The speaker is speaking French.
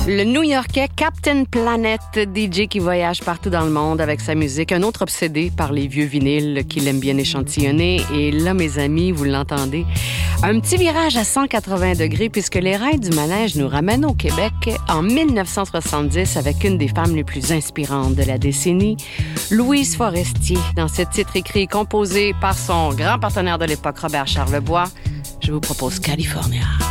Le New-Yorkais Captain Planet, DJ qui voyage partout dans le monde avec sa musique, un autre obsédé par les vieux vinyles qu'il aime bien échantillonner. Et là, mes amis, vous l'entendez, un petit virage à 180 degrés puisque les rails du manège nous ramènent au Québec en 1970 avec une des femmes les plus inspirantes de la décennie, Louise Forestier, dans ce titre écrit et composé par son grand partenaire de l'époque, Robert Charlebois. Je vous propose California.